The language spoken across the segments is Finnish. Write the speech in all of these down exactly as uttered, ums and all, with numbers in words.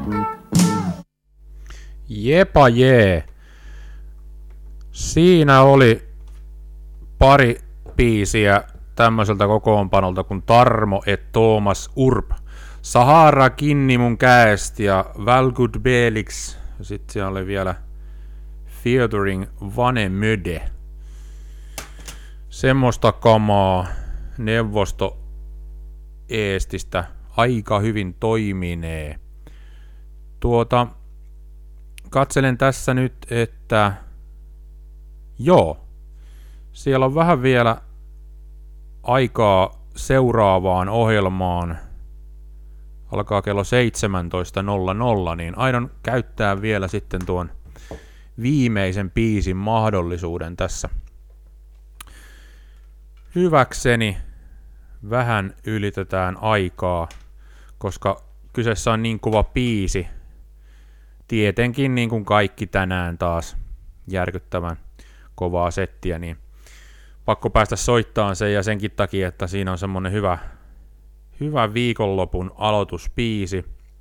Jepa jee. Siinä oli pari biisiä tämmöiseltä kokoonpanolta kuin Tarmo et Thomas Urb. Sahara kinni mun käest ja Valgud Belix. Sitten siellä oli vielä Featuring Vanemöde. Semmoista kamaa neuvosto Eestistä aika hyvin toiminee. Tuota, katselen tässä nyt, että joo, siellä on vähän vielä aikaa seuraavaan ohjelmaan. Alkaa kello seitsemäntoista nolla nolla, niin aion käyttää vielä sitten tuon viimeisen biisin mahdollisuuden tässä hyväkseni. Vähän ylitetään aikaa, koska kyseessä on niin kova biisi. Tietenkin niin kuin kaikki tänään taas järkyttävän kovaa settiä, niin pakko päästä soittamaan sen ja senkin takia, että siinä on semmonen hyvä, hyvä viikonlopun aloituspiisi.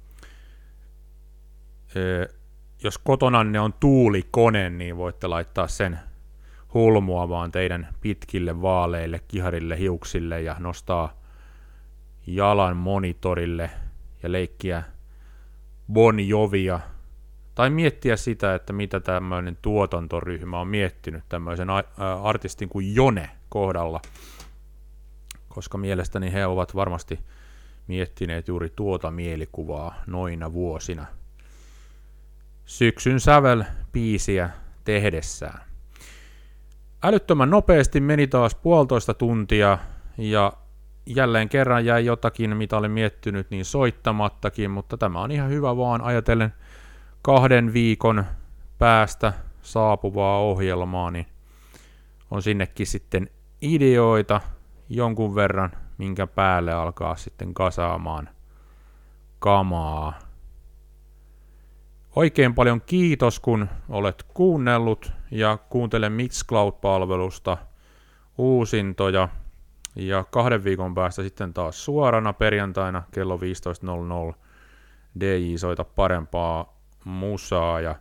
Öö, jos kotonanne on tuulikone, niin voitte laittaa sen hulmuamaan teidän pitkille vaaleille, kiharille, hiuksille ja nostaa jalan monitorille ja leikkiä Bon Jovia. Tai miettiä sitä, että mitä tämmöinen tuotantoryhmä on miettinyt tämmöisen artistin kuin Jone kohdalla. Koska mielestäni he ovat varmasti miettineet juuri tuota mielikuvaa noina vuosina syksyn sävel-biisiä tehdessään. Älyttömän nopeasti meni taas puolitoista tuntia ja jälleen kerran jäi jotakin, mitä olin miettinyt, niin soittamattakin, mutta tämä on ihan hyvä vaan ajatellen kahden viikon päästä saapuvaa ohjelmaa, niin on sinnekin sitten ideoita jonkun verran, minkä päälle alkaa sitten kasaamaan kamaa. Oikein paljon kiitos, kun olet kuunnellut ja kuuntele Mixcloud-palvelusta uusintoja. Ja kahden viikon päästä sitten taas suorana perjantaina kello viisitoista nolla nolla D J soita parempaa musaa. Ja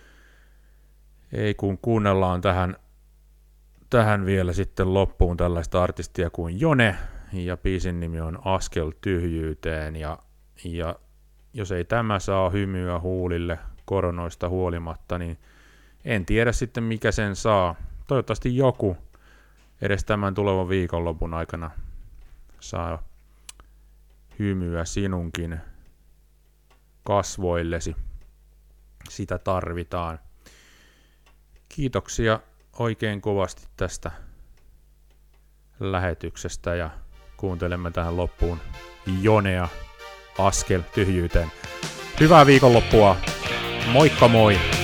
ei kun kuunnellaan tähän, tähän vielä sitten loppuun tällaista artistia kuin Jone. Ja biisin nimi on Askel tyhjyyteen. Ja, ja jos ei tämä saa hymyä huulille koronoista huolimatta, niin en tiedä sitten mikä sen saa. Toivottavasti joku edes tämän tulevan viikonlopun aikana saa hymyä sinunkin kasvoillesi. Sitä tarvitaan. Kiitoksia oikein kovasti tästä lähetyksestä ja kuuntelemme tähän loppuun Jonea Askel tyhjyyteen. Hyvää viikonloppua. Moikka moi!